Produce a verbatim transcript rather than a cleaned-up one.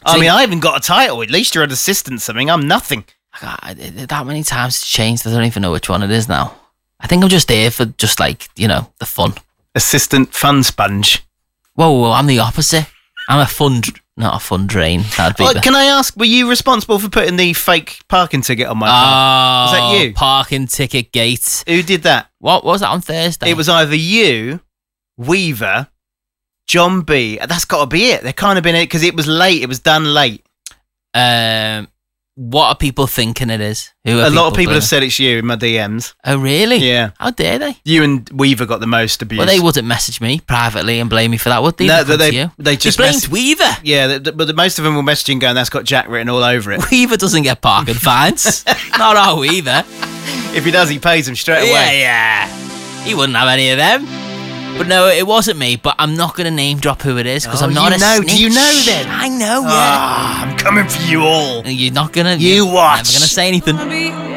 I mean, I haven't got a title. At least you're an assistant something. I'm nothing. God, that many times it's changed. I don't even know which one it is now. I think I'm just here for just like, you know, the fun. Assistant fun sponge. Whoa, whoa, I'm the opposite. I'm a fun, not a fun drain. That'd be Oh, the- can I ask, were you responsible for putting the fake parking ticket on my car? Oh, Was that you? Parking ticket gate. Who did that? What, what was that on Thursday? It was either you, Weaver, John B. That's got to be it. They're kind of been it because it was late. It was done late. Um, what are people thinking it is? Who are A lot of people blaming? have said it's you in my D Ms. Oh, really? Yeah. How dare they? You and Weaver got the most abuse. Well, they wouldn't message me privately and blame me for that, would they? No, They come they- to you. they just blamed mess- Weaver. Yeah, th- th- but the, most of them were messaging going, that's got Jack written all over it. Weaver doesn't get parking fines. Not our Weaver. If he does, he pays them straight Yeah, away. yeah. He wouldn't have any of them. But no, it wasn't me. But I'm not going to name drop who it is because Oh, I'm not you a know. snitch. Do you know then? I know, yeah. Ah, I'm coming for you all. You're not going to... You watch. Never going to say anything.